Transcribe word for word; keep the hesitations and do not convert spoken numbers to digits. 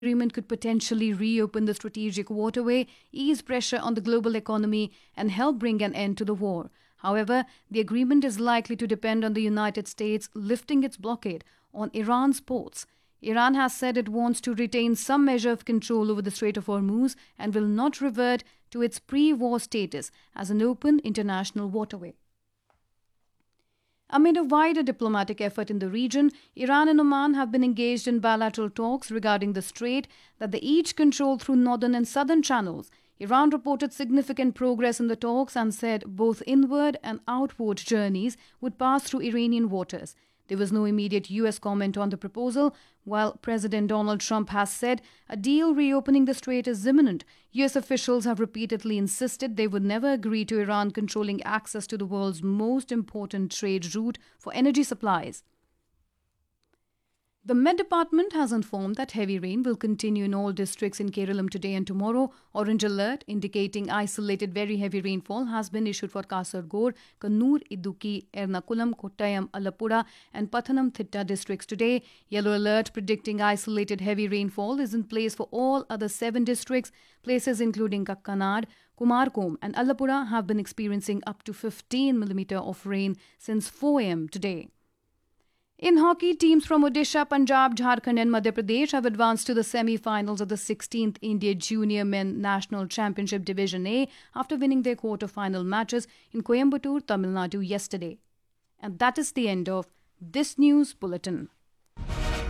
agreement could potentially reopen the strategic waterway, ease pressure on the global economy, and help bring an end to the war. However, the agreement is likely to depend on the United States lifting its blockade on Iran's ports. Iran has said it wants to retain some measure of control over the Strait of Hormuz and will not revert to its pre-war status as an open international waterway. Amid a wider diplomatic effort in the region, Iran and Oman have been engaged in bilateral talks regarding the strait that they each control through northern and southern channels. Iran reported significant progress in the talks and said both inward and outward journeys would pass through Iranian waters. There was no immediate U S comment on the proposal, while President Donald Trump has said a deal reopening the strait is imminent. U S officials have repeatedly insisted they would never agree to Iran controlling access to the world's most important trade route for energy supplies. The Met Department has informed that heavy rain will continue in all districts in Kerala today and tomorrow. Orange alert indicating isolated very heavy rainfall has been issued for Kasaragod, Kannur, Idukki, Ernakulam, Kottayam, Alappuzha and Pathanamthitta districts today. Yellow alert predicting isolated heavy rainfall is in place for all other seven districts. Places including Kakkanad, Kumarkom and Alappuzha have been experiencing up to fifteen millimeters of rain since four a m today. In hockey, teams from Odisha, Punjab, Jharkhand and Madhya Pradesh have advanced to the semi-finals of the sixteenth India Junior Men National Championship Division A after winning their quarter-final matches in Coimbatore, Tamil Nadu yesterday. And that is the end of this news bulletin.